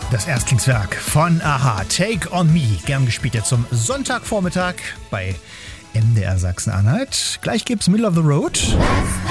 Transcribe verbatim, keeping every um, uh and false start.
Das Erstlingswerk von a-ha, Take on Me, gern gespielt jetzt zum Sonntagvormittag bei M D R Sachsen-Anhalt. Gleich gibt's Middle of the Road.